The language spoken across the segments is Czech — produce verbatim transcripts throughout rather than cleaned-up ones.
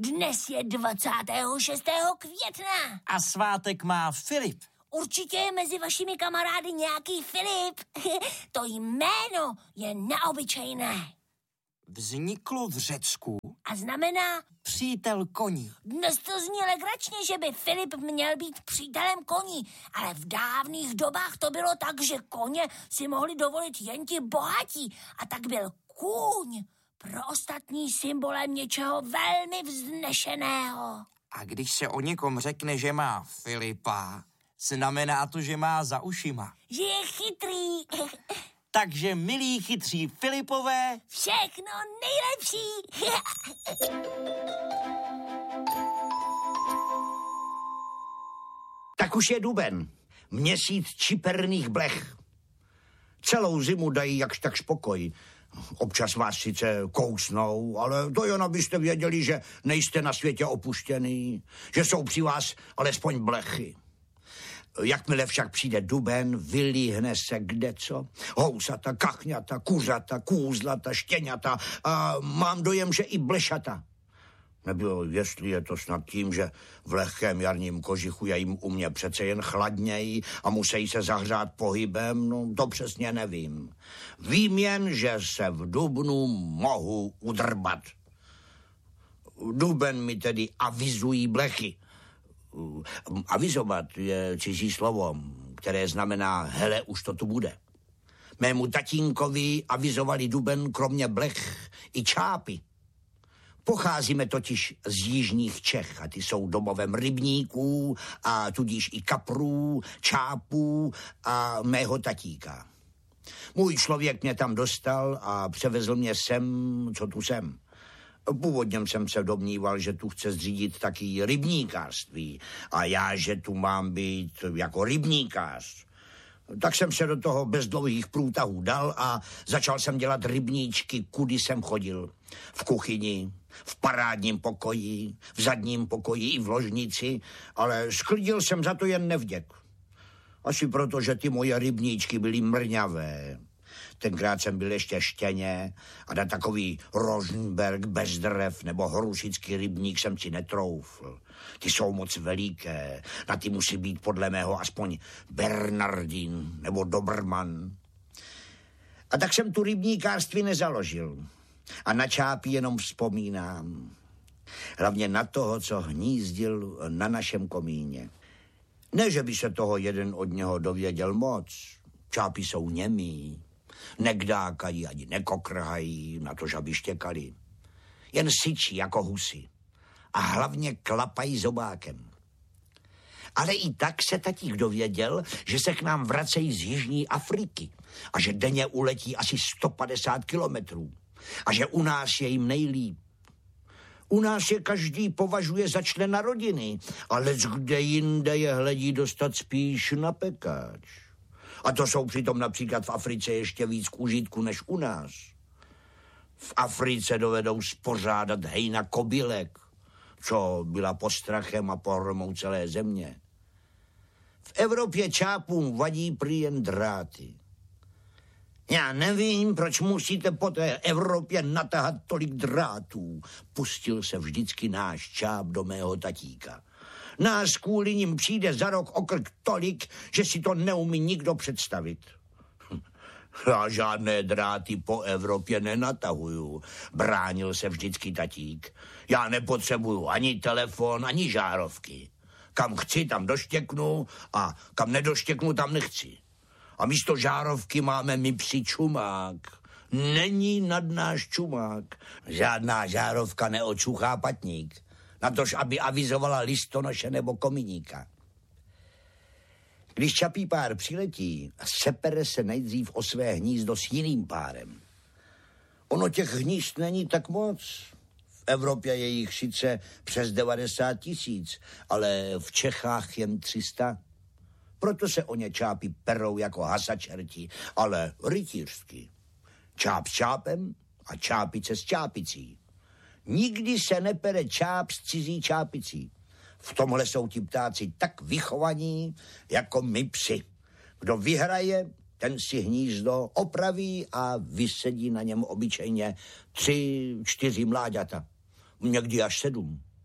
Dnes je dvacátého šestého května. A svátek má Filip. Určitě je mezi vašimi kamarády nějaký Filip. To jméno je neobyčejné. Vzniklo v Řecku A znamená... přítel koní. Dnes to zní legračně, že by Filip měl být přítelem koní, ale v dávných dobách to bylo tak, že koně si mohli dovolit jen ti bohatí a tak byl kůň pro ostatní symbolem něčeho velmi vznešeného. A když se o někom řekne, že má Filipa, znamená to, že má za ušima. Že je chytrý. Takže milí chytří Filipové, Všechno nejlepší. Tak už je duben, měsíc čiperných blech. Celou zimu dají jakž takž pokoj. Občas vás sice kousnou, ale to jen abyste věděli, že nejste na světě opuštěný, že jsou při vás alespoň blechy. Jakmile však přijde duben, vylíhne se kdeco. Housata, kachňata, kuřata, kůzlata, štěňata a mám dojem, že i blešata. Nebo jestli je to snad tím, že v lehkém jarním kožichu je jim u mě přece jen chladněji a musí se zahřát pohybem, no to přesně nevím. Vím jen, že se v dubnu mohu udrbat. Duben mi tedy avizují blechy. Avizovat je cizí slovo, které znamená hele, už to tu bude. Mému tatínkovi avizovali duben kromě blech i čápy. Pocházíme totiž z jižních Čech a ty jsou domovem rybníků a tudíž i kaprů, čápů a mého tatíka. Můj člověk mě tam dostal a převezl mě sem, co tu jsem. Původně jsem se domníval, že tu chce zřídit taky rybníkářství a já, že tu mám být jako rybníkář. Tak jsem se do toho bez dlouhých průtahů dal a začal jsem dělat rybníčky, kudy jsem chodil. V kuchyni, v parádním pokoji, v zadním pokoji i v ložnici, ale sklidil jsem za to jen nevděk. Asi proto, že ty moje rybníčky byly mrňavé. Tenkrát jsem byl ještě štěně a na takový Rosenberg bez drev nebo hrušický rybník jsem si netroufl. Ty jsou moc veliké, na ty musí být podle mého aspoň Bernardin nebo Doberman. A tak jsem tu rybníkářství nezaložil a na čápy jenom vzpomínám. Hlavně na toho, co hnízdil na našem komíně. Ne, že by se toho jeden od něho dověděl moc. Čápy jsou němí. Nekdákají ani nekokrhají, na to, že aby štěkali. Jen syčí jako husy. A hlavně klapají zobákem. Ale i tak se tatík dověděl, že se k nám vracejí z Jižní Afriky a že denně uletí asi sto padesát kilometrů a že u nás je jim nejlíp. U nás je každý považuje za člena rodiny, ale kde jinde je hledí dostat spíš na pekáč. A to jsou přitom například v Africe ještě víc k užitku než u nás. V Africe dovedou spořádat hejna kobylek, co byla postrachem a pohromou celé země. V Evropě čápům vadí prý jen dráty. Já nevím, proč musíte po té Evropě natahat tolik drátů. Pustil se vždycky náš čáp do mého tatíka. Nás kvůli nim přijde za rok o krk tolik, že si to neumí nikdo představit. Já žádné dráty po Evropě nenatahuju, bránil se vždycky tatík. Já nepotřebuju ani telefon, ani žárovky. Kam chci, tam doštěknu a kam nedoštěknu, tam nechci. A místo žárovky máme my psi čumák. Není nad náš čumák. Žádná žárovka neočuchá patník. Natož, aby avizovala listonoše nebo kominíka. Když čapí pár přiletí, sepere se nejdřív o své hnízdo s jiným párem. Ono těch hnízd není tak moc. V Evropě je jich sice přes devadesát tisíc, ale v Čechách jen tři sta. Proto se o ně čápy perou jako hasačerti, ale rytířsky. Čáp s čápem a čápice s čápicí. Nikdy se nepere čáp s cizí čápicí. V tomhle jsou ti ptáci tak vychovaní, jako my psi. Kdo vyhraje, ten si hnízdo opraví a vysedí na něm obyčejně tři, čtyři mláďata. Někdy až sedm.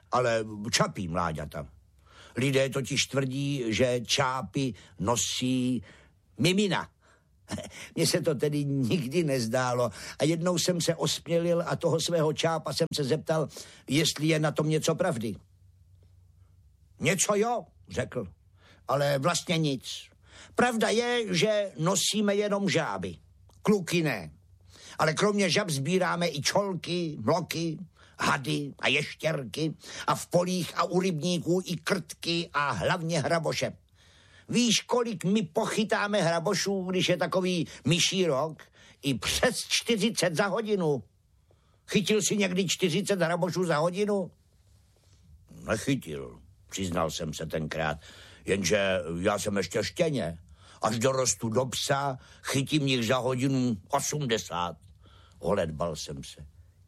ale čapí mláďata. Lidé totiž tvrdí, že čápy nosí mimina. Mně se to tedy nikdy nezdálo a jednou jsem se osmělil a toho svého čápa jsem se zeptal, jestli je na tom něco pravdy. Něco jo, řekl, ale vlastně nic. Pravda je, že nosíme jenom žáby, kluky ne. Ale kromě žab sbíráme i čolky, mloky, hady a ještěrky a v polích a u rybníků i krtky a hlavně hraboše. Víš, kolik my pochytáme hrabošů, když je takový myší rok? I přes čtyřicet za hodinu. Chytil jsi někdy čtyřicet hrabošů za hodinu? Nechytil, přiznal jsem se tenkrát, jenže já jsem ještě štěně. Až dorostu do psa, chytím jich za hodinu osmdesát. Holedbal jsem se.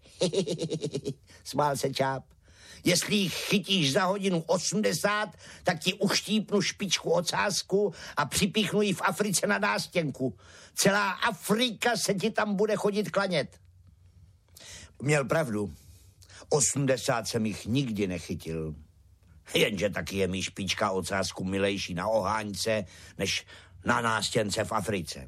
Smál se čáp. Jestli jich chytíš za hodinu osmdesát, tak ti uštípnu špičku ocásku a připíchnu ji v Africe na nástěnku. Celá Afrika se ti tam bude chodit klanět. Měl pravdu. osmdesát jsem jich nikdy nechytil. Jenže taky je mi špička ocásku milejší na oháňce, než na nástěnce v Africe.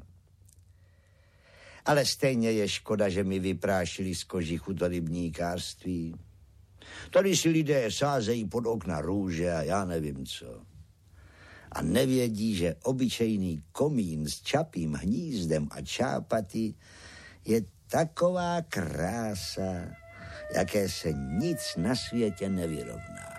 Ale stejně je škoda, že mi vyprášili z kožichu to rybníkářství. Tady si lidé sázejí pod okna růže a já nevím co. A nevědí, že obyčejný komín s čapím hnízdem a čápaty je taková krása, jaké se nic na světě nevyrovná.